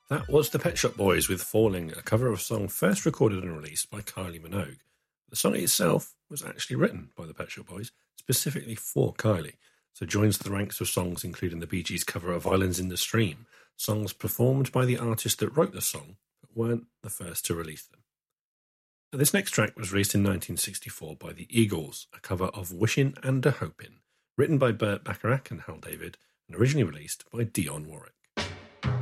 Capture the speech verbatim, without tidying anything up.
That was the Pet Shop Boys with Falling, a cover of a song first recorded and released by Kylie Minogue. The song itself was actually written by the Pet Shop Boys, specifically for Kylie, so joins the ranks of songs including the Bee Gees' cover of Islands in the Stream, songs performed by the artist that wrote the song, but weren't the first to release them. Now, this next track was released in nineteen sixty-four by the Eagles, a cover of Wishin' and a Hopin', written by Burt Bacharach and Hal David, and originally released by Dionne Warwick.